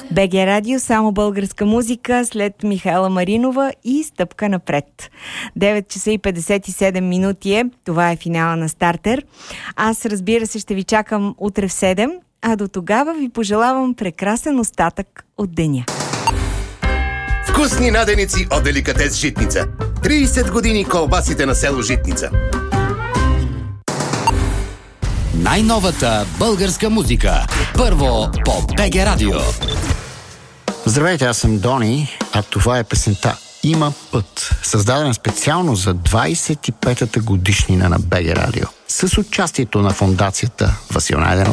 БГ Радио, само българска музика след Михаела Маринова и стъпка напред. 9 часа и 57 минути е. Това е финала на Стартер. Аз, разбира се, ще ви чакам утре в 7, а до тогава ви пожелавам прекрасен остатък от деня. Вкусни наденици от Деликатес Житница. 30 години колбасите на село Житница. Най-новата българска музика. Първо по БГ Радио. Здравейте, аз съм Дони, а това е песента "Има път", създадена специално за 25-та годишнина на БГ Радио, с участието на фондацията Васил Найденов,